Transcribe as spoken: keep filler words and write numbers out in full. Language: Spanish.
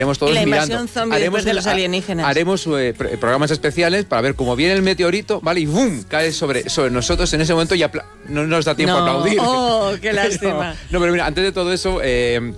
Haremos todos y la mirando. invasión zombie haremos después de los alienígenas. Haremos eh, pr- programas especiales para ver cómo viene el meteorito, ¿vale? Y ¡bum! Cae sobre, sobre nosotros en ese momento y apla- no nos da tiempo no. a aplaudir. ¡Oh, qué lástima! No, no, pero mira, antes de todo eso, eh,